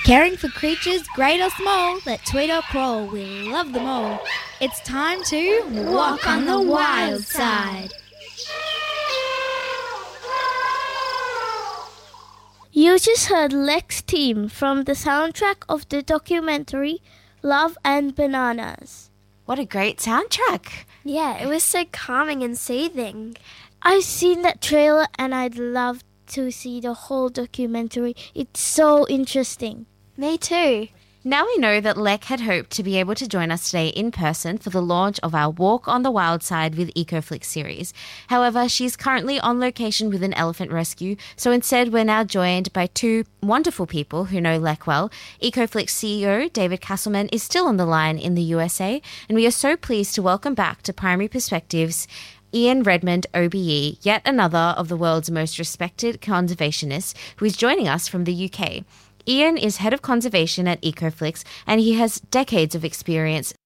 Caring for creatures great or small that tweet or crawl, we love them all. It's time to walk on the wild side. You just heard Lex Team from the soundtrack of the documentary Love and Bananas. What a great soundtrack. Yeah, it was so calming and soothing. I've seen that trailer and I'd love to see the whole documentary. It's so interesting. Me too. Now we know that Lek had hoped to be able to join us today in person for the launch of our Walk on the Wild Side with EcoFlix series. However, she's currently on location with an elephant rescue, so instead we're now joined by two wonderful people who know Lek well. EcoFlix CEO David Castleman is still on the line in the USA, and we are so pleased to welcome back to Primary Perspectives Ian Redmond, OBE, yet another of the world's most respected conservationists, who is joining us from the UK. Ian is head of conservation at EcoFlix, and he has decades of experience